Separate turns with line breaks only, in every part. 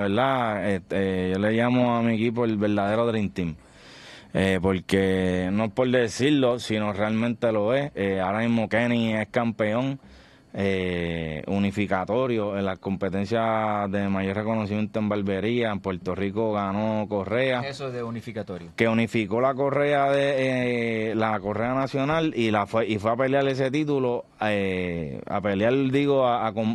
verdad, yo le llamo a mi equipo el verdadero Dream Team. Porque no es por decirlo, sino realmente lo es. Ahora mismo Kenny es campeón unificatorio en las competencias de mayor reconocimiento en barbería. En Puerto Rico ganó Correa.
Eso de unificatorio.
Que unificó la correa de la correa nacional y fue a pelear ese título, a pelear, digo,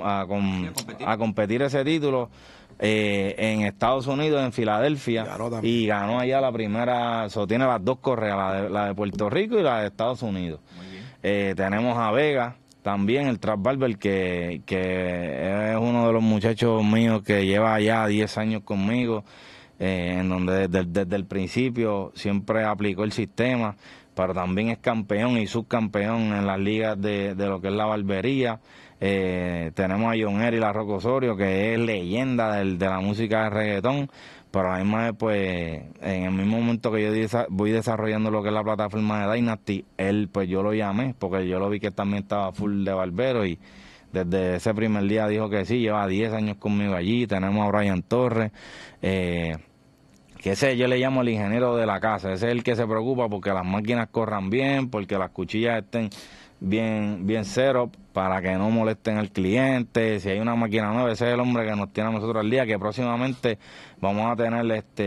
a competir ese título. En Estados Unidos, en Filadelfia, y ganó allá la primera, tiene las dos correas, la de Puerto Rico y la de Estados Unidos.
Muy bien.
Tenemos a Vega, también el Trap Barber, que es uno de los muchachos míos que lleva ya 10 años conmigo, en donde desde el principio siempre aplicó el sistema, pero también es campeón y subcampeón en las ligas de lo que es la barbería. Tenemos a John Eri La Roca Osorio, que es leyenda de la música de reggaetón, pero a la misma vez, pues, en el mismo momento que yo voy desarrollando lo que es la plataforma de Dynasty, él, pues yo lo llamé, porque yo lo vi que también estaba full de barbero, y desde ese primer día dijo que sí, lleva 10 años conmigo allí. Tenemos a Brian Torres, que ese yo le llamo el ingeniero de la casa. Ese es el que se preocupa porque las máquinas corran bien, porque las cuchillas estén bien setup, para que no molesten al cliente. Si hay una máquina nueva, ese es el hombre que nos tiene a nosotros al día, que próximamente vamos a tener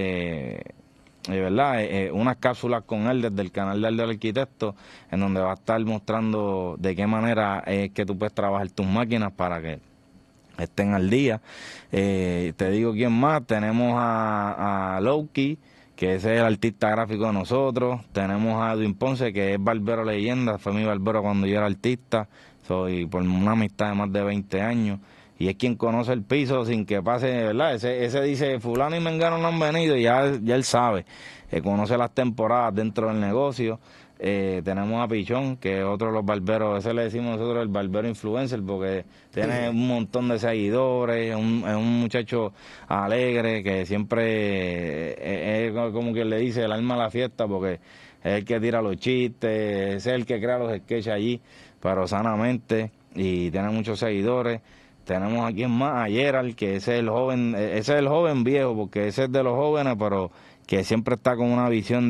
¿verdad? Unas cápsulas con él desde el canal del arquitecto, en donde va a estar mostrando de qué manera es que tú puedes trabajar tus máquinas para que estén al día. Te digo quién más. Tenemos a Loki, que ese es el artista gráfico de nosotros. Tenemos a Edwin Ponce, que es barbero leyenda, fue mi barbero cuando yo era artista, soy por una amistad de más de 20 años, y es quien conoce el piso sin que pase, ¿verdad? Ese dice, fulano y mengano no han venido, y ya él sabe, conoce las temporadas dentro del negocio. Tenemos a Pichón, que es otro de los barberos, ese le decimos nosotros el barbero influencer, porque tiene un montón de seguidores, es un muchacho alegre, que siempre es como quien le dice el alma a la fiesta, porque es el que tira los chistes, es el que crea los sketches allí, pero sanamente, y tiene muchos seguidores. Tenemos aquí más, a Gerald, que ese es el joven viejo, porque ese es de los jóvenes, pero que siempre está con una visión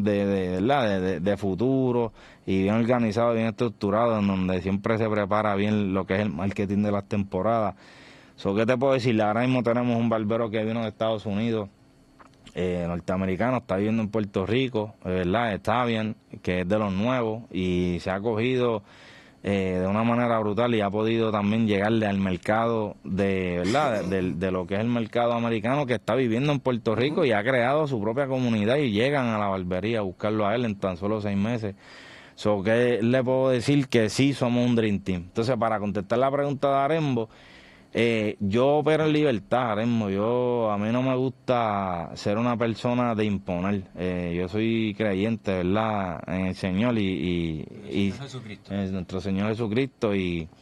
de futuro, y bien organizado, bien estructurado, en donde siempre se prepara bien lo que es el marketing de las temporadas. ¿Qué te puedo decir? Ahora mismo tenemos un barbero que vino de Estados Unidos, norteamericano, está viviendo en Puerto Rico, ¿verdad? Está bien, que es de los nuevos, y se ha cogido de una manera brutal, y ha podido también llegarle al mercado ¿verdad? De lo que es el mercado americano, que está viviendo en Puerto Rico, y ha creado su propia comunidad, y llegan a la barbería a buscarlo a él en tan solo 6 meses. ¿Qué le puedo decir? Que sí somos un Dream Team. Entonces, para contestar la pregunta de Arembo, yo opero en libertad, Arembo. A mí no me gusta ser una persona de imponer. Yo soy creyente, ¿verdad?, en el Señor y
Jesucristo.
en nuestro Señor Jesucristo.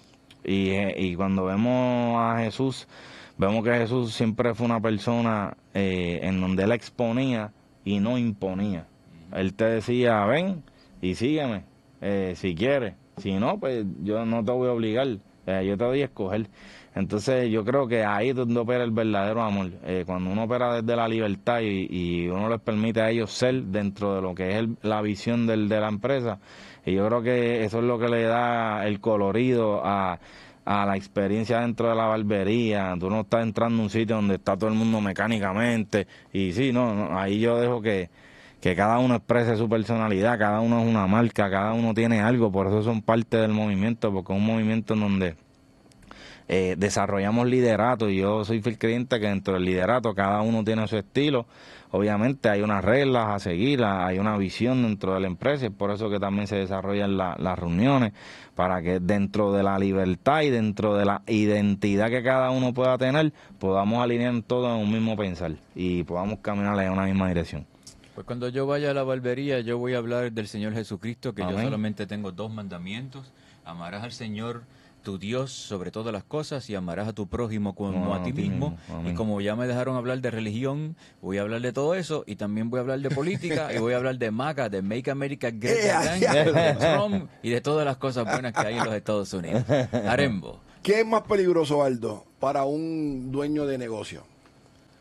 Y cuando vemos a Jesús, vemos que Jesús siempre fue una persona en donde Él exponía y no imponía. Él te decía, ven y sígueme, si quieres. Si no, pues yo no te voy a obligar, yo te doy a escoger. Entonces yo creo que ahí es donde opera el verdadero amor, cuando uno opera desde la libertad y uno les permite a ellos ser dentro de lo que es la visión de la empresa. Y yo creo que eso es lo que le da el colorido a la experiencia dentro de la barbería. Tú no estás entrando a un sitio donde está todo el mundo mecánicamente, y sí, no, ahí yo dejo que cada uno exprese su personalidad, cada uno es una marca, cada uno tiene algo, por eso son parte del movimiento, porque es un movimiento en donde desarrollamos liderato, y yo soy fiel creyente que dentro del liderato cada uno tiene su estilo. Obviamente hay unas reglas a seguir, hay una visión dentro de la empresa, y por eso que también se desarrollan las reuniones, para que dentro de la libertad y dentro de la identidad que cada uno pueda tener, podamos alinear todo en un mismo pensar y podamos caminar en una misma dirección.
Pues cuando yo vaya a la barbería, yo voy a hablar del Señor Jesucristo, que
Amén.
Yo solamente tengo 2 mandamientos: amarás al Señor tu Dios sobre todas las cosas, y amarás a tu prójimo como a ti mismo.
Amén.
Y como ya me dejaron hablar de religión, voy a hablar de todo eso, y también voy a hablar de política, y voy a hablar de MAGA, de Make America Great Again, de Trump, y de todas las cosas buenas que hay en los Estados Unidos. Arembo.
¿Qué es más peligroso, Aldo, para un dueño de negocio?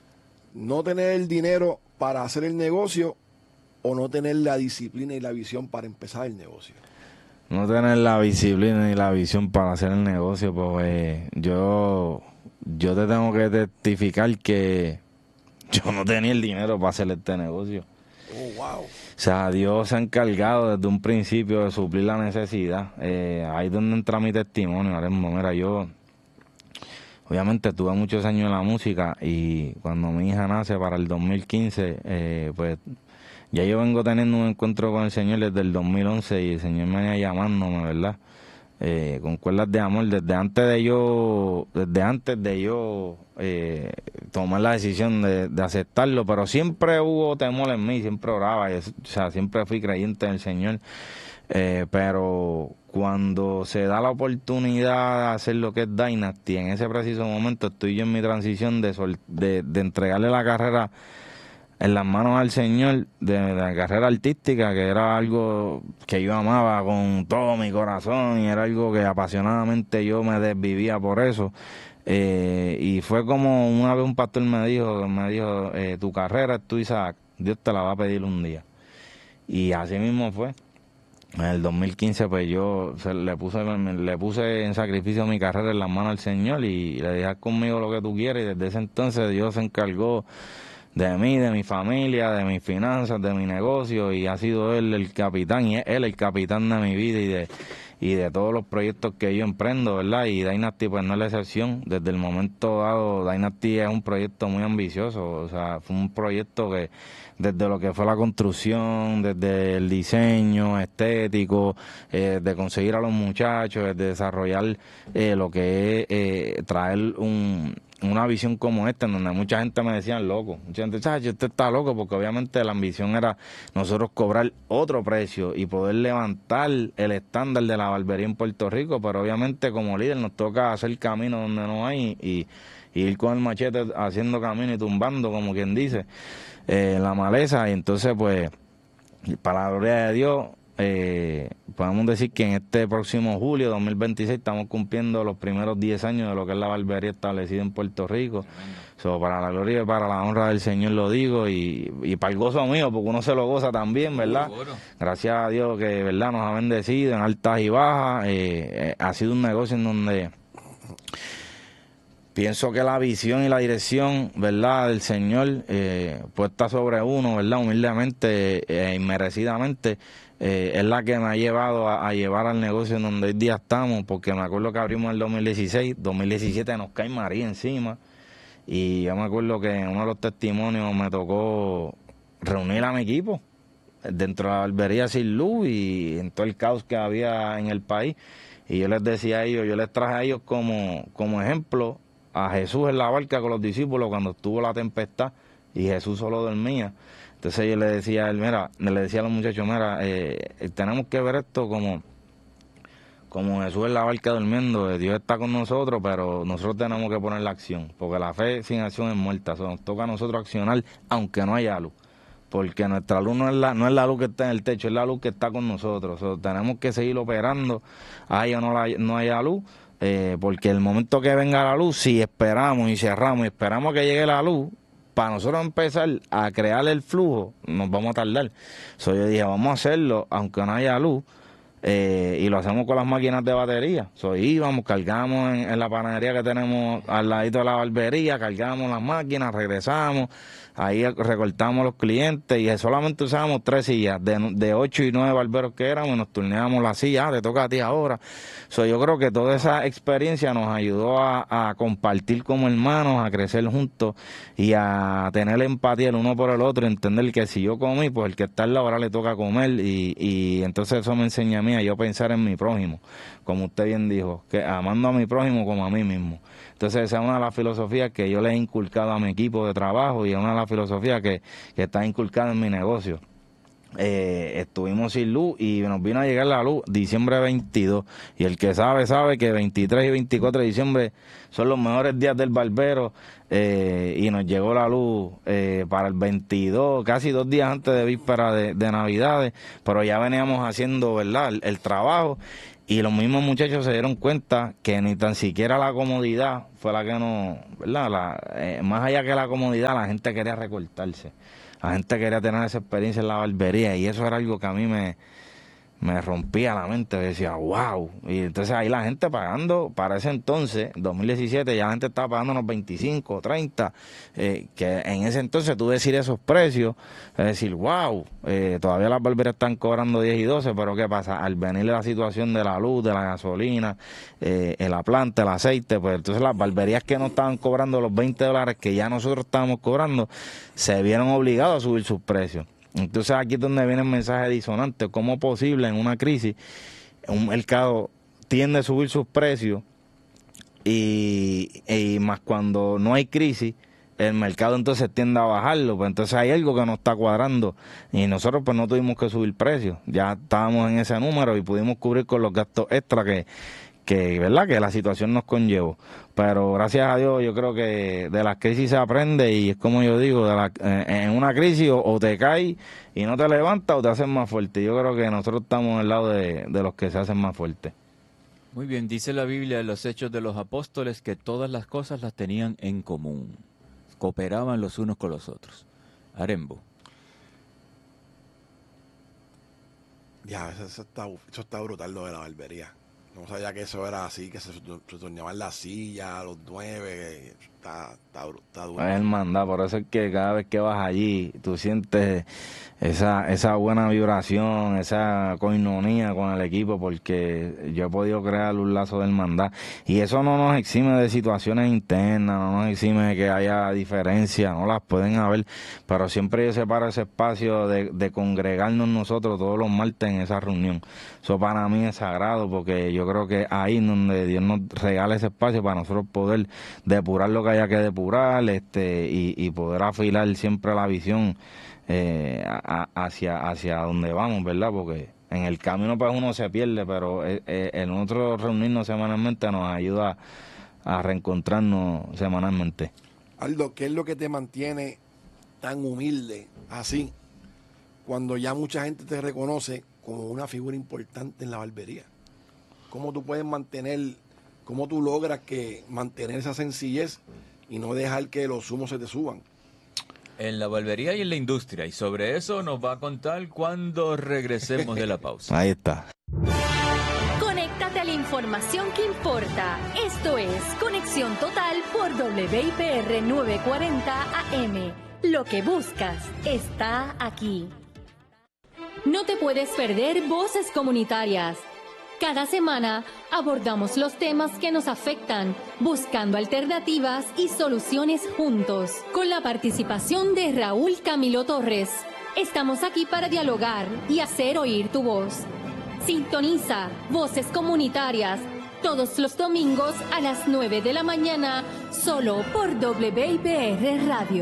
no tener el dinero para hacer el negocio o no tener la disciplina y la visión para empezar el negocio?
No tener la disciplina y la visión para hacer el negocio, pues yo te tengo que testificar que yo no tenía el dinero para hacer este negocio.
Oh, wow.
O sea, Dios se ha encargado desde un principio de suplir la necesidad. Ahí es donde entra mi testimonio. Ahora mismo, mira, yo obviamente tuve muchos años en la música y cuando mi hija nace para el 2015, pues ya yo vengo teniendo un encuentro con el Señor desde el 2011 y el Señor me venía llamándome, ¿verdad? Con cuerdas de amor desde antes de yo tomar la decisión de aceptarlo, pero siempre hubo temor en mí, siempre oraba, o sea, siempre fui creyente en el Señor, pero cuando se da la oportunidad de hacer lo que es Dynasty, en ese preciso momento estoy yo en mi transición de entregarle la carrera en las manos al Señor de la carrera artística, que era algo que yo amaba con todo mi corazón y era algo que apasionadamente yo me desvivía por eso. Y fue como una vez un pastor me dijo, tu carrera es tu Isaac, Dios te la va a pedir un día. Y así mismo fue. En el 2015 pues yo le puse en sacrificio mi carrera en las manos al Señor y le dije, haz conmigo lo que tú quieras, y desde ese entonces Dios se encargó de mí, de mi familia, de mis finanzas, de mi negocio, y ha sido Él el capitán, y es Él el capitán de mi vida y de todos los proyectos que yo emprendo, ¿verdad? Y Dynasty pues no es la excepción. Desde el momento dado, Dynasty es un proyecto muy ambicioso, o sea, fue un proyecto que desde lo que fue la construcción, desde el diseño estético, de conseguir a los muchachos, de desarrollar lo que es traer una visión como esta, en donde mucha gente me decía loco, mucha gente, chacho, usted está loco, porque obviamente la ambición era nosotros cobrar otro precio y poder levantar el estándar de la barbería en Puerto Rico, pero obviamente como líder nos toca hacer camino donde no hay y ir con el machete haciendo camino y tumbando, como quien dice, la maleza. Y entonces pues, para la gloria de Dios, podemos decir que en este próximo julio 2026 estamos cumpliendo los primeros 10 años de lo que es la barbería establecida en Puerto Rico. Para la gloria y para la honra del Señor lo digo, y para el gozo mío, porque uno se lo goza también, ¿verdad? Gracias a Dios que, ¿verdad?, nos ha bendecido en altas y bajas. Ha sido un negocio en donde pienso que la visión y la dirección, ¿verdad?, del Señor puesta sobre uno, ¿verdad?, humildemente e inmerecidamente, es la que me ha llevado a llevar al negocio en donde hoy día estamos, porque me acuerdo que abrimos el 2017 nos cae María encima, y yo me acuerdo que en uno de los testimonios me tocó reunir a mi equipo dentro de la barbería sin luz y en todo el caos que había en el país, y yo les decía a ellos, yo les traje a ellos como ejemplo a Jesús en la barca con los discípulos cuando estuvo la tempestad y Jesús solo dormía. Entonces yo le decía a él, le decía a los muchachos, tenemos que ver esto como Jesús en la barca durmiendo, Dios está con nosotros, pero nosotros tenemos que poner la acción, porque la fe sin acción es muerta. Nos toca a nosotros accionar aunque no haya luz, porque nuestra luz no es la luz que está en el techo, es la luz que está con nosotros. Tenemos que seguir operando, haya o no haya luz, porque el momento que venga la luz, si esperamos y cerramos y esperamos que llegue la luz, para nosotros empezar a crear el flujo, nos vamos a tardar. Yo dije, vamos a hacerlo aunque no haya luz, y lo hacemos con las máquinas de batería. Íbamos, cargamos en la panadería que tenemos al ladito de la barbería, cargamos las máquinas, regresamos, ahí recortamos los clientes y solamente usábamos 3 sillas, de 8 y 9 barberos que éramos, y nos turneábamos la silla, te toca a ti ahora. Yo creo que toda esa experiencia nos ayudó a compartir como hermanos, a crecer juntos y a tener empatía el uno por el otro, entender que si yo comí, pues el que está al lado ahora le toca comer, y entonces eso me enseña a mí a yo pensar en mi prójimo, como usted bien dijo, que amando a mi prójimo como a mí mismo. Entonces esa es una de las filosofías que yo le he inculcado a mi equipo de trabajo y es una de las filosofías que está inculcada en mi negocio. Estuvimos sin luz y nos vino a llegar la luz diciembre 22, y el que sabe que 23 y 24 de diciembre son los mejores días del barbero, y nos llegó la luz para el 22, casi 2 días antes de víspera de Navidades, pero ya veníamos haciendo, ¿verdad?, el trabajo. Y los mismos muchachos se dieron cuenta que ni tan siquiera la comodidad fue la que no, ¿verdad? Más allá que la comodidad, la gente quería recortarse. La gente quería tener esa experiencia en la barbería y eso era algo que a mí me rompía la mente. Yo decía, wow. Y entonces ahí la gente pagando, para ese entonces, 2017, ya la gente estaba pagando unos 25, 30, que en ese entonces tú decir esos precios, es decir, wow, todavía las barberías están cobrando 10 y 12, pero ¿qué pasa? Al venir la situación de la luz, de la gasolina, la planta, el aceite, pues entonces las barberías que no estaban cobrando los $20 que ya nosotros estábamos cobrando, se vieron obligados a subir sus precios. Entonces aquí es donde viene el mensaje disonante. ¿Cómo es posible en una crisis un mercado tiende a subir sus precios y más cuando no hay crisis el mercado entonces tiende a bajarlo? Pues entonces hay algo que no está cuadrando y nosotros pues no tuvimos que subir precios. Ya estábamos en ese número y pudimos cubrir con los gastos extra que verdad que la situación nos conllevó, pero gracias a Dios yo creo que de las crisis se aprende y es como yo digo, en una crisis o te caes y no te levantas o te haces más fuerte. Yo creo que nosotros estamos al lado de los que se hacen más fuertes.
Muy bien, dice la Biblia en los Hechos de los Apóstoles que todas las cosas las tenían en común, cooperaban los unos con los otros. Arembo.
Ya, eso está brutal lo de la barbería. No sabía que eso era así, que se torneaban las sillas a los 9. Está duro.
Es hermandad, por eso es que cada vez que vas allí, tú sientes esa buena vibración, esa coinonía con el equipo, porque yo he podido crear un lazo de hermandad. Y eso no nos exime de situaciones internas, no nos exime de que haya diferencias, no las pueden haber, pero siempre yo separo ese espacio de congregarnos nosotros todos los martes en esa reunión. Eso para mí es sagrado, porque yo creo que ahí es donde Dios nos regala ese espacio para nosotros poder depurar lo que haya que depurar, y poder afilar siempre la visión hacia donde vamos, ¿verdad? Porque en el camino pues uno se pierde, pero en nosotros reunirnos semanalmente nos ayuda a reencontrarnos semanalmente.
Aldo, ¿qué es lo que te mantiene tan humilde así cuando ya mucha gente te reconoce como una figura importante en la barbería? ¿Cómo tú puedes cómo tú logras mantener esa sencillez y no dejar que los humos se te suban?
En la barbería y en la industria, y sobre eso nos va a contar cuando regresemos de la pausa.
Ahí está.
Conéctate a la información que importa. Esto es Conexión Total por WIPR 940 AM. Lo que buscas está aquí. No te puedes perder Voces Comunitarias. Cada semana abordamos los temas que nos afectan, buscando alternativas y soluciones juntos, con la participación de Raúl Camilo Torres. Estamos aquí para dialogar y hacer oír tu voz. Sintoniza Voces Comunitarias todos los domingos a las 9 de la mañana, solo por WIPR Radio.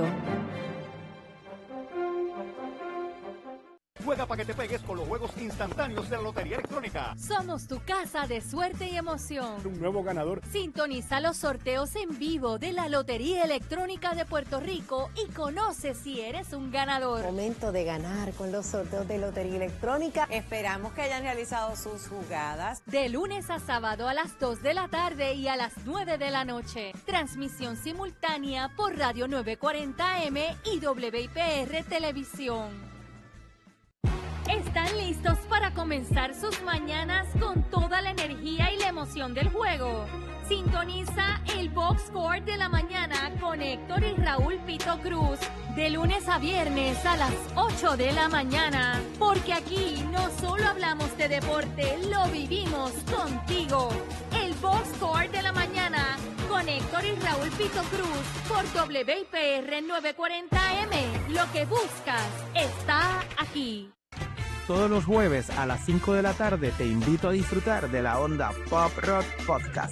Juega para que te pegues con los juegos instantáneos de la Lotería Electrónica.
Somos tu casa de suerte y emoción.
Un nuevo ganador.
Sintoniza los sorteos en vivo de la Lotería Electrónica de Puerto Rico y conoce si eres un ganador.
Momento de ganar con los sorteos de Lotería Electrónica.
Esperamos que hayan realizado sus jugadas.
De lunes a sábado a las 2 de la tarde y a las 9 de la noche. Transmisión simultánea por Radio 940M y WIPR Televisión. ¿Están listos para comenzar sus mañanas con toda la energía y la emoción del juego? Sintoniza el Box Score de la mañana con Héctor y Raúl Pito Cruz de lunes a viernes a las 8 de la mañana. Porque aquí no solo hablamos de deporte, lo vivimos contigo. El Box Score de la mañana con Héctor y Raúl Pito Cruz por WIPR 940M. Lo que buscas está aquí.
Todos los jueves a las 5 de la tarde te invito a disfrutar de la Onda Pop Rock Podcast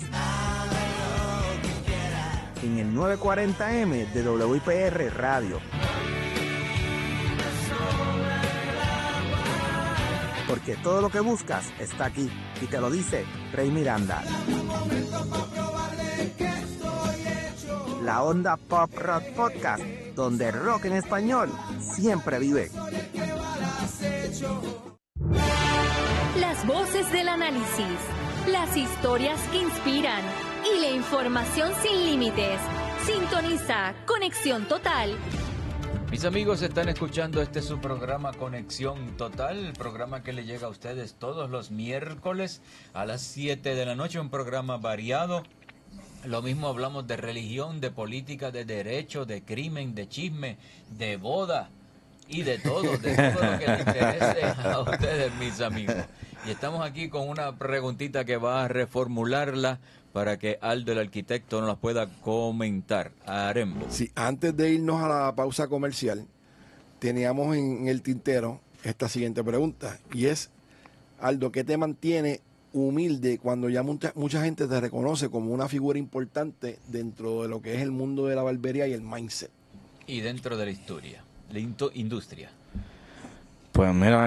en el 940M de WIPR Radio. Porque todo lo que buscas está aquí y te lo dice Rey Miranda. La Onda Pop Rock Podcast, donde el rock en español siempre vive.
La Las voces del análisis, las historias que inspiran y la información sin límites. Sintoniza Conexión Total.
Mis amigos, están escuchando su programa Conexión Total, el programa que le llega a ustedes todos los miércoles a las 7 de la noche, un programa variado. Lo mismo hablamos de religión, de política, de derecho, de crimen, de chisme, de boda y de todo lo que les interese a ustedes, mis amigos. Y estamos aquí con una preguntita que va a reformularla para que Aldo, el arquitecto, nos las pueda comentar. Haremos.
Sí, antes de irnos a la pausa comercial, teníamos en el tintero esta siguiente pregunta, y es, Aldo, ¿qué te mantiene humilde cuando ya mucha gente te reconoce como una figura importante dentro de lo que es el mundo de la barbería y el mindset?
Y dentro de la historia, la industria.
Pues mira,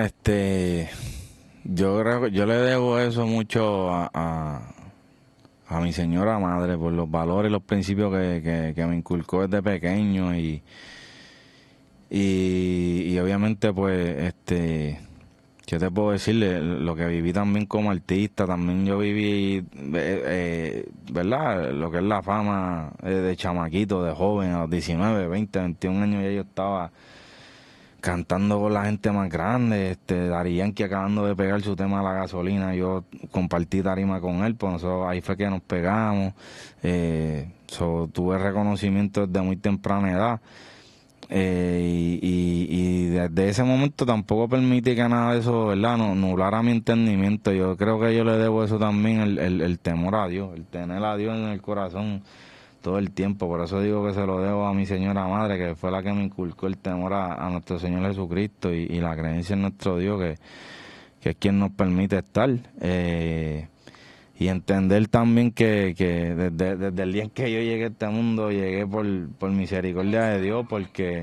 yo creo que yo le debo eso mucho a mi señora madre por los valores y los principios que me inculcó desde pequeño y obviamente pues ¿qué te puedo decirle? Lo que viví también como artista, también yo viví, ¿verdad? Lo que es la fama de chamaquito, de joven, a los 19, 20, 21 años ya yo estaba cantando con la gente más grande, Daddy Yankee acabando de pegar su tema La Gasolina, yo compartí tarima con él, pues nosotros ahí fue que nos pegamos, tuve reconocimiento desde muy temprana edad, y desde ese momento tampoco permití que nada de eso, ¿verdad?, no nublara mi entendimiento. Yo creo que yo le debo eso también, el temor a Dios, el tener a Dios en el corazón todo el tiempo. Por eso digo que se lo debo a mi señora madre, que fue la que me inculcó el temor a nuestro Señor Jesucristo y la creencia en nuestro Dios, que es quien nos permite estar. Y entender también que desde el día en que yo llegué a este mundo, llegué por misericordia de Dios, porque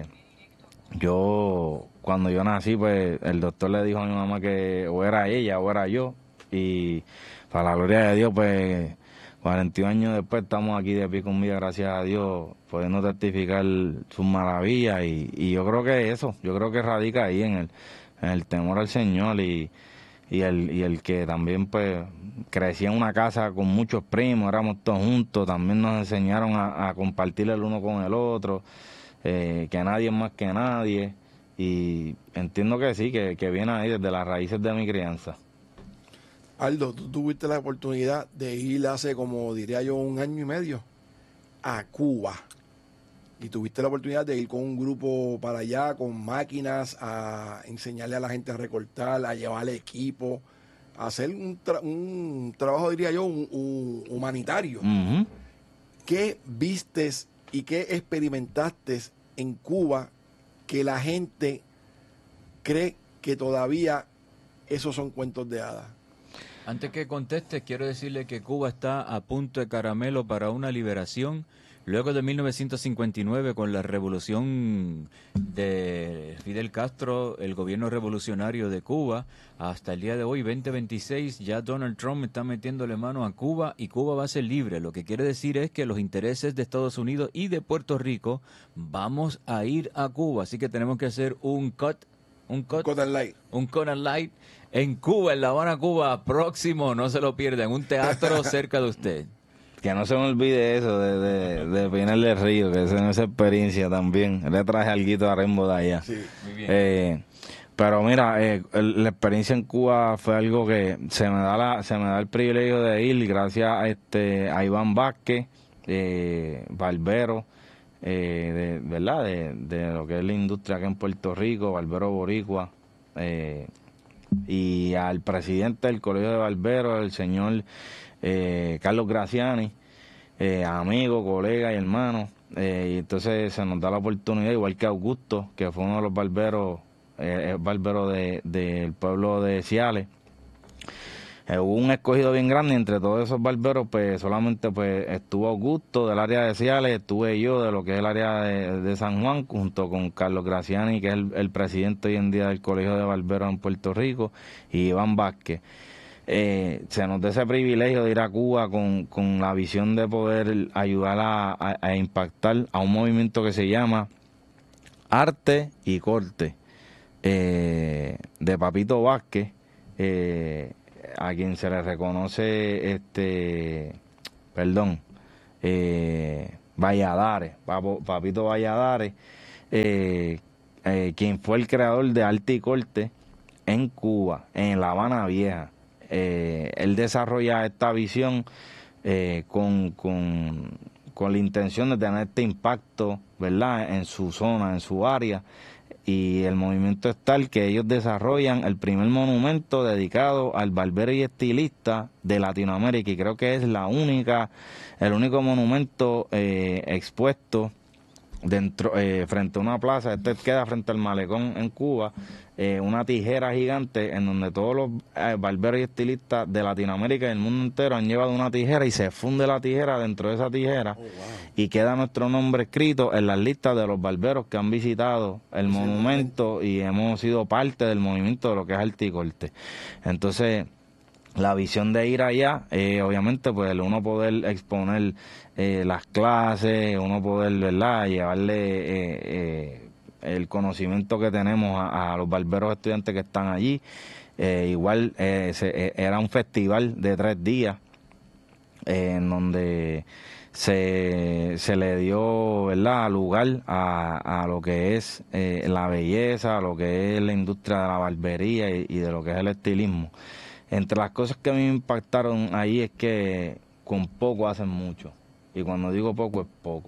yo, cuando yo nací, pues el doctor le dijo a mi mamá que o era ella o era yo, y para la gloria de Dios, pues 41 años después estamos aquí de pie con vida, gracias a Dios, pudiendo testificar sus maravillas, y yo creo que yo creo que radica ahí en el temor al Señor, y el que también pues crecí en una casa con muchos primos, éramos todos juntos, también nos enseñaron a compartir el uno con el otro, que nadie es más que nadie, y entiendo que sí, que viene ahí desde las raíces de mi crianza.
Aldo, tú tuviste la oportunidad de ir hace, como diría yo, 1 año y medio a Cuba. Y tuviste la oportunidad de ir con un grupo para allá, con máquinas, a enseñarle a la gente a recortar, a llevarle equipo, a hacer un trabajo, diría yo, humanitario.
Uh-huh.
¿Qué vistes y qué experimentaste en Cuba que la gente cree que todavía esos son cuentos de hadas?
Antes que contestes, quiero decirle que Cuba está a punto de caramelo para una liberación. Luego de 1959, con la revolución de Fidel Castro, el gobierno revolucionario de Cuba, hasta el día de hoy, 2026, ya Donald Trump está metiéndole mano a Cuba y Cuba va a ser libre. Lo que quiere decir es que los intereses de Estados Unidos y de Puerto Rico vamos a ir a Cuba. Así que tenemos que hacer un cut and light en Cuba, en La Habana, Cuba, próximo, no se lo pierdan, un teatro cerca de usted.
Que no se me olvide eso de Pinal del Río, que esa es esa experiencia también. Le traje alguito a Rainbow de allá.
Sí,
muy bien.
Pero mira, la experiencia en Cuba fue algo que se me da el privilegio de ir gracias a Iván Vázquez, barbero, ¿verdad? De lo que es la industria acá en Puerto Rico, barbero boricua, y al presidente del Colegio de Barberos, el señor Carlos Graciani, amigo, colega y hermano, y entonces se nos da la oportunidad, igual que Augusto, que fue uno de los barberos, barbero del pueblo de Ciales. Hubo un escogido bien grande, y entre todos esos barberos pues solamente pues estuvo Augusto del área de Ciales, estuve yo de lo que es el área de San Juan, junto con Carlos Graciani, que es el presidente hoy en día del Colegio de Barberos en Puerto Rico, y Iván Vázquez. Se nos da ese privilegio de ir a Cuba con la visión de poder ayudar a impactar a un movimiento que se llama Arte y Corte, de Papito Vázquez, a quien se le reconoce, Valladares, Papito Valladares, quien fue el creador de Arte y Corte en Cuba, en La Habana Vieja. Él desarrolla esta visión con la intención de tener este impacto, ¿verdad?, en su zona, en su área, y el movimiento es tal que ellos desarrollan el primer monumento dedicado al barbero y estilista de Latinoamérica, y creo que es el único monumento expuesto dentro frente a una plaza. Este queda frente al malecón en Cuba, una tijera gigante en donde todos los barberos y estilistas de Latinoamérica y el mundo entero han llevado una tijera y se funde la tijera dentro de esa tijera. Y queda nuestro nombre escrito en las listas de los barberos que han visitado el monumento y hemos sido parte del movimiento de lo que es Arte y Corte. Entonces, la visión de ir allá, obviamente, pues uno poder exponer las clases, uno poder, ¿verdad?, llevarle el conocimiento que tenemos a los barberos estudiantes que están allí. Igual era un festival de 3 días en donde se le dio, ¿verdad?, lugar a lo que es la belleza, a lo que es la industria de la barbería y de lo que es el estilismo. Entre las cosas que a mí me impactaron ahí es que con poco hacen mucho. Y cuando digo poco, es poco.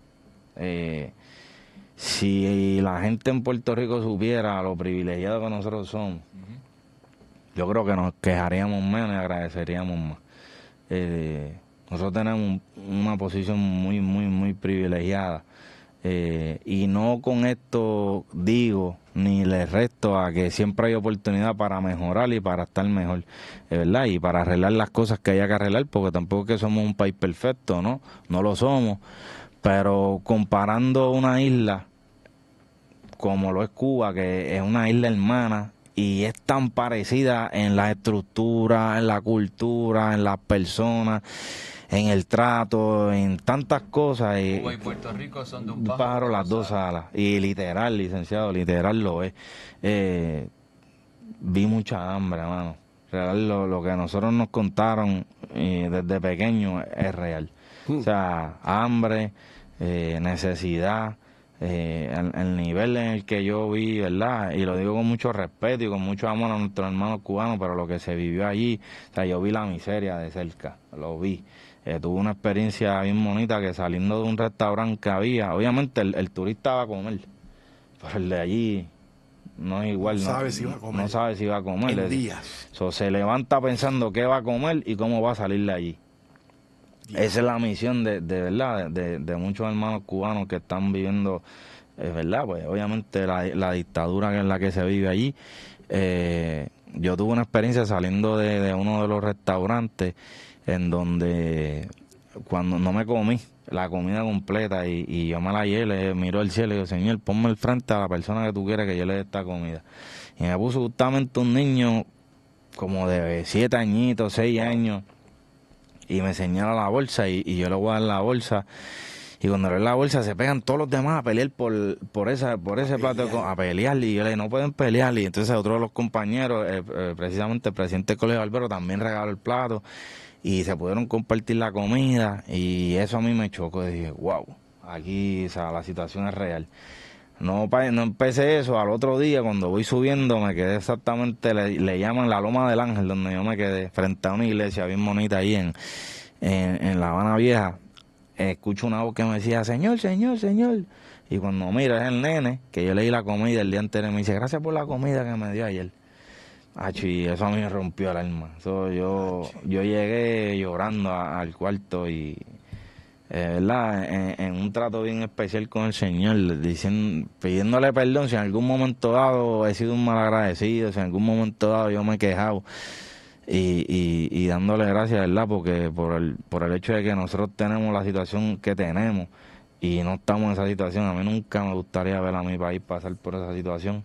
Si la gente en Puerto Rico supiera lo privilegiado que nosotros somos, yo creo que nos quejaríamos menos y agradeceríamos más. Nosotros tenemos una posición muy, muy, muy privilegiada. Y no con esto digo ni le resto a que siempre hay oportunidad para mejorar y para estar mejor, ¿verdad? Y para arreglar las cosas que haya que arreglar, porque tampoco es que somos un país perfecto, ¿no? No lo somos. Pero comparando una isla como lo es Cuba, que es una isla hermana y es tan parecida en la estructura, en la cultura, en las personas, en el trato, en tantas cosas.
Cuba y Puerto Rico son de un
pájaro las dos alas. Y literal, licenciado, literal lo es. Vi mucha hambre, hermano. Real, lo que nosotros nos contaron desde pequeño es real. O sea, hambre, necesidad, el nivel en el que yo vi, ¿verdad? Y lo digo con mucho respeto y con mucho amor a nuestros hermanos cubanos, pero lo que se vivió allí, o sea, yo vi la miseria de cerca, lo vi. Tuve una experiencia bien bonita que saliendo de un restaurante que había, obviamente el turista va a comer, pero el de allí no es igual. No sabe si va a comer. No sabe si va a comer.
En días.
Se levanta pensando qué va a comer y cómo va a salir de allí. Esa es la misión de verdad de muchos hermanos cubanos que están viviendo, verdad, pues obviamente la dictadura en la que se vive allí. Yo tuve una experiencia saliendo de uno de los restaurantes en donde cuando no me comí la comida completa y yo me la llevé, le miró al cielo y digo, Señor, ponme al frente a la persona que tú quieres que yo le dé esta comida. Y me puso justamente un niño como de 7 añitos, 6 años, y me señala la bolsa y yo le voy a dar la bolsa. Y cuando le doy la bolsa se pegan todos los demás a pelear por ese plato, a pelear, y yo le digo, no pueden pelear. Y entonces otro de los compañeros, precisamente el presidente del Colegio Barbero, también regaló el plato y se pudieron compartir la comida, y eso a mí me chocó. Y dije, wow, aquí, o sea, la situación es real. No empecé eso, al otro día cuando voy subiendo me quedé exactamente, le llaman la Loma del Ángel, donde yo me quedé, frente a una iglesia bien bonita ahí en La Habana Vieja. Escucho una voz que me decía, Señor, Señor, Señor. Y cuando miro es el nene, que yo le di la comida el día anterior, me dice, gracias por la comida que me dio ayer. Y eso a mí me rompió el alma. Yo llegué llorando al cuarto y, ¿verdad? En un trato bien especial con el Señor, pidiéndole perdón si en algún momento dado he sido un malagradecido, si en algún momento dado yo me he quejado. Y dándole gracias, ¿verdad? Porque por el hecho de que nosotros tenemos la situación que tenemos y no estamos en esa situación, a mí nunca me gustaría ver a mi país pasar por esa situación.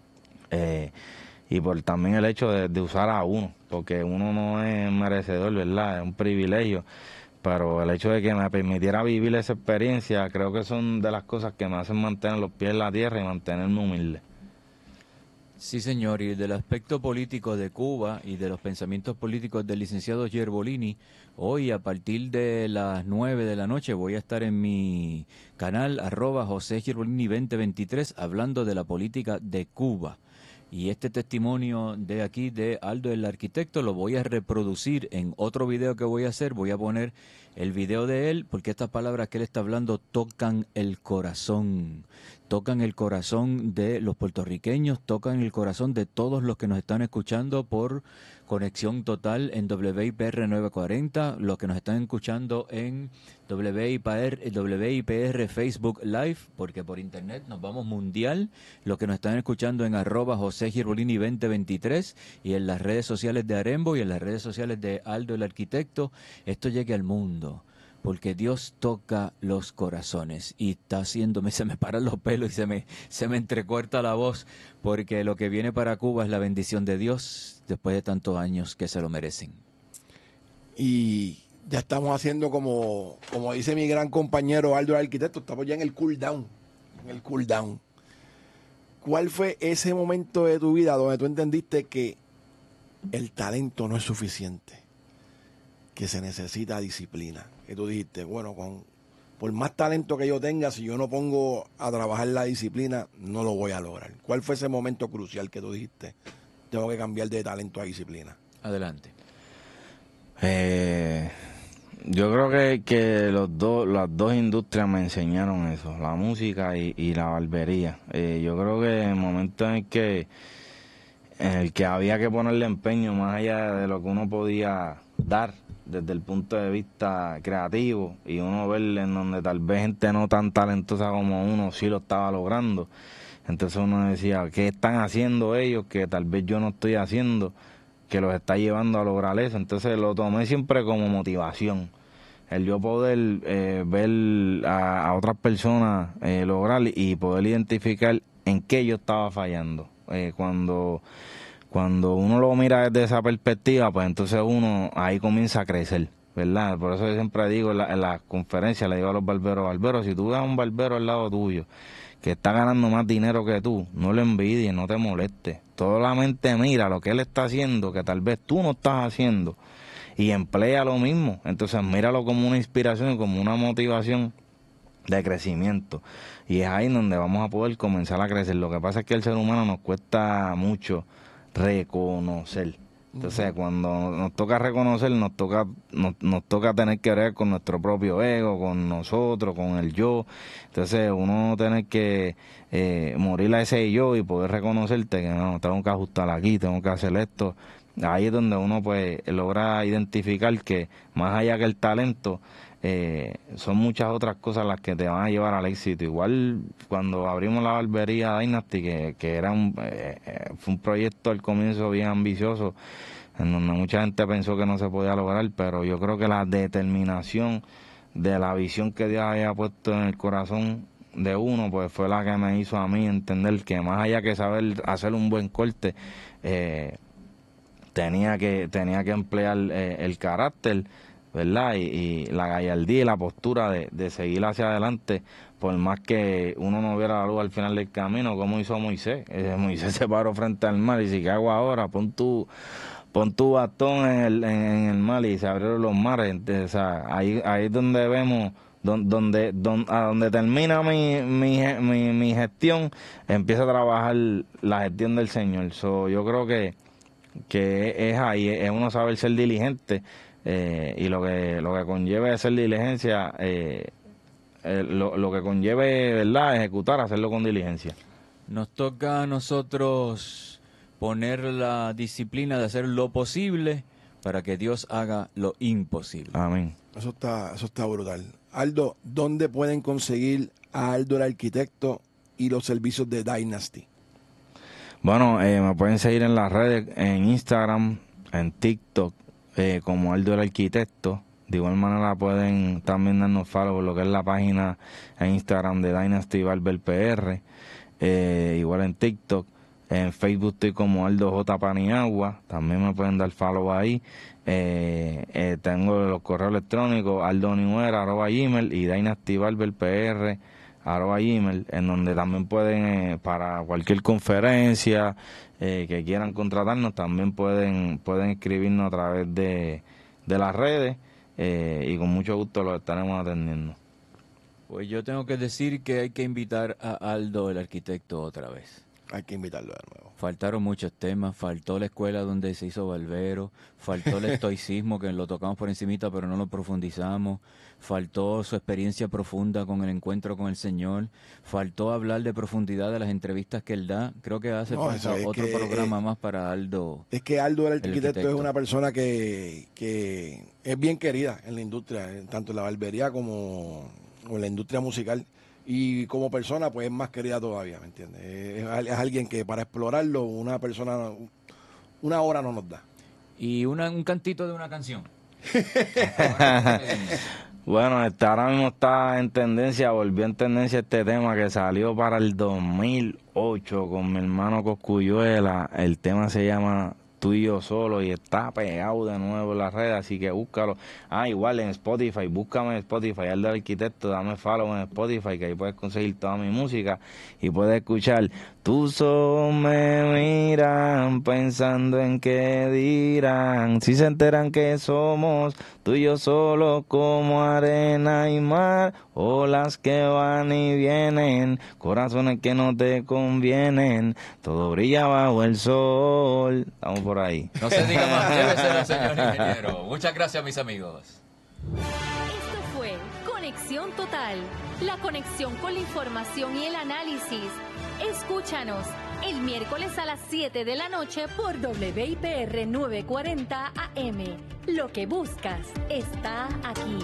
Y por también el hecho de usar a uno, porque uno no es merecedor, ¿verdad? Es un privilegio, pero el hecho de que me permitiera vivir esa experiencia, creo que son de las cosas que me hacen mantener los pies en la tierra y mantenerme humilde.
Sí, señor, y del aspecto político de Cuba y de los pensamientos políticos del licenciado Gerbolini, hoy a partir de las 9 de la noche voy a estar en mi canal @José Gerbolini2023 hablando de la política de Cuba. Y este testimonio de aquí de Aldo el arquitecto lo voy a reproducir en otro video que voy a hacer. Voy a poner el video de él porque estas palabras que él está hablando tocan el corazón de los puertorriqueños, tocan el corazón de todos los que nos están escuchando por Conexión Total en WIPR 940, los que nos están escuchando en WIPR Facebook Live, porque por internet nos vamos mundial, los que nos están escuchando en @José Gerbolini2023 y en las redes sociales de Arembo y en las redes sociales de Aldo el arquitecto. Esto llegue al mundo, porque Dios toca los corazones y está haciéndome, se me paran los pelos y se me entrecorta la voz, porque lo que viene para Cuba es la bendición de Dios después de tantos años que se lo merecen.
Y ya estamos haciendo como dice mi gran compañero Aldo el arquitecto, estamos ya en el cool down. ¿Cuál fue ese momento de tu vida donde tú entendiste que el talento no es suficiente, que se necesita disciplina? Que tú dijiste, bueno, por más talento que yo tenga, si yo no pongo a trabajar la disciplina, no lo voy a lograr. ¿Cuál fue ese momento crucial que tú dijiste, tengo que cambiar de talento a disciplina?
Adelante.
Yo creo que las dos industrias me enseñaron eso, la música y la barbería. Yo creo que en el momento en el que había que ponerle empeño más allá de lo que uno podía dar desde el punto de vista creativo, y uno ver en donde tal vez gente no tan talentosa como uno sí lo estaba logrando, entonces uno decía, ¿qué están haciendo ellos que tal vez yo no estoy haciendo, que los está llevando a lograr eso? Entonces lo tomé siempre como motivación, el yo poder ver a otras personas lograr y poder identificar en qué yo estaba fallando. Cuando uno lo mira desde esa perspectiva, pues entonces uno ahí comienza a crecer, ¿verdad? Por eso yo siempre digo en las conferencias, le digo a los barberos, si tú ves a un barbero al lado tuyo que está ganando más dinero que tú, no lo envidies, no te molestes. Solamente mira lo que él está haciendo, que tal vez tú no estás haciendo, y emplea lo mismo. Entonces míralo como una inspiración y como una motivación de crecimiento. Y es ahí donde vamos a poder comenzar a crecer. Lo que pasa es que al ser humano nos cuesta mucho reconocer. Entonces, cuando nos toca reconocer, nos toca tener que ver con nuestro propio ego, con nosotros, con el yo. Entonces, uno tiene que morir a ese yo y poder reconocerte que no, tengo que ajustar aquí, tengo que hacer esto. Ahí es donde uno pues logra identificar que más allá que el talento, son muchas otras cosas las que te van a llevar al éxito. Igual cuando abrimos la barbería Dynasty, que era fue un proyecto al comienzo bien ambicioso, en donde mucha gente pensó que no se podía lograr, pero yo creo que la determinación de la visión que Dios había puesto en el corazón de uno, pues fue la que me hizo a mí entender que más allá que saber hacer un buen corte, tenía que emplear el carácter, ¿verdad? Y la gallardía y la postura de seguir hacia adelante, por más que uno no viera la luz al final del camino, como hizo Moisés. Moisés se paró frente al mar y dice, ¿qué hago ahora? Pon tu bastón en el mar, y se abrieron los mares. Entonces, o sea, ahí es donde vemos, a donde termina mi gestión, empieza a trabajar la gestión del Señor. Yo creo que es ahí, es uno saber ser diligente. Y lo que conlleve hacer diligencia, lo que conlleve, ¿verdad?, ejecutar, hacerlo con diligencia.
Nos toca a nosotros poner la disciplina de hacer lo posible para que Dios haga lo imposible.
Amén.
Eso está brutal. Aldo, ¿dónde pueden conseguir a Aldo el arquitecto y los servicios de Dynasty?
Bueno, me pueden seguir en las redes, en Instagram, en TikTok, como Aldo el arquitecto. De igual manera pueden también darnos follow por lo que es la página en Instagram de Dynasty Barber PR, igual en TikTok. En Facebook estoy como Aldo J. Paniagua, también me pueden dar follow ahí. Tengo los correos electrónicos aldoniuera@gmail y dynastybarberpr @gmail, en donde también pueden, para cualquier conferencia que quieran contratarnos, también pueden escribirnos a través de las redes, y con mucho gusto los estaremos atendiendo.
Pues yo tengo que decir que hay que invitar a Aldo, el arquitecto, otra vez.
Hay que invitarlo de nuevo.
Faltaron muchos temas, faltó la escuela donde se hizo Barbero, faltó el estoicismo que lo tocamos por encimita pero no lo profundizamos, faltó su experiencia profunda con el encuentro con el Señor, faltó hablar de profundidad de las entrevistas que él da. Creo que hace falta otro programa más para Aldo.
Es que Aldo, el arquitecto, es una persona que es bien querida en la industria, tanto en la barbería como en la industria musical. Y como persona, pues es más querida todavía, ¿me entiendes? Es alguien que para explorarlo, una persona, una hora no nos da.
Y un cantito de una canción.
Bueno, ahora mismo está en tendencia, volvió en tendencia este tema que salió para el 2008 con mi hermano Cosculluela. El tema se llama Tú y Yo Solo y está pegado de nuevo en las redes, así que búscalo. Igual en Spotify, búscame en Spotify, Aldo Arquitecto, dame follow en Spotify, que ahí puedes conseguir toda mi música y puedes escuchar. Tus ojos me miran pensando en qué dirán, si se enteran que somos tú y yo solo como arena y mar, olas que van y vienen, corazones que no te convienen, todo brilla bajo el sol. Estamos por ahí.
No se diga más, lléveselo, señor ingeniero. Muchas gracias, mis amigos.
Esto fue Conexión Total, la conexión con la información y el análisis. Escúchanos el miércoles a las 7 de la noche por WIPR 940 AM. Lo que buscas está aquí.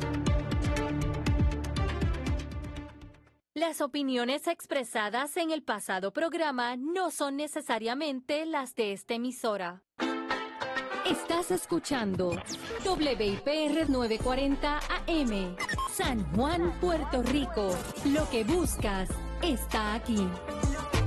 Las opiniones expresadas en el pasado programa no son necesariamente las de esta emisora. Estás escuchando WIPR 940 AM, San Juan, Puerto Rico. Lo que buscas está aquí.